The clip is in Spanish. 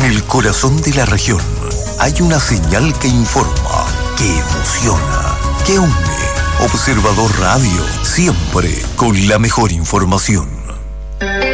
el corazón de la región hay una señal que informa, que emociona, que une. Observador Radio, siempre con la mejor información.